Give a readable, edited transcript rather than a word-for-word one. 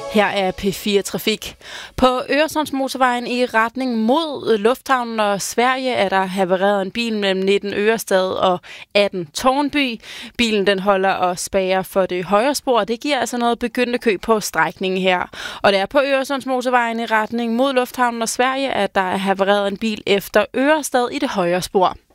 Her er P4 Trafik. På Øresundsmotorvejen i retning mod lufthavnen og Sverige er der havareret en bil mellem 19 Ørestad og 18 Tårnby. Bilen den holder og spærrer for det højre spor. Det giver altså noget begyndende kø på strækningen her. Og det er på Øresundsmotorvejen i retning mod lufthavnen og Sverige, at der er havareret en bil efter Ørestad i det højre spor.